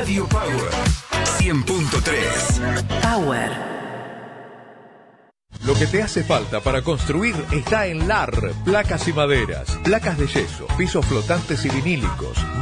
Radio Power 100.3. Power. Lo que te hace falta para construir está en LAR, placas y maderas, placas de yeso, pisos flotantes y vinílicos,